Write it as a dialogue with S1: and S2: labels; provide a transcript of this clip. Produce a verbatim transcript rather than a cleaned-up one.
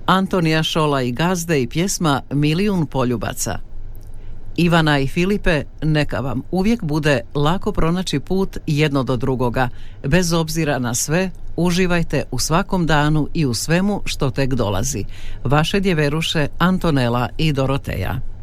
S1: Antonija Šola i Gazde i pjesma Milijun poljubaca. Ivana i Filipe, neka vam uvijek bude lako pronaći put jedno do drugoga. Bez obzira na sve, uživajte u svakom danu i u svemu što tek dolazi. Vaše djeveruše Antonela i Doroteja.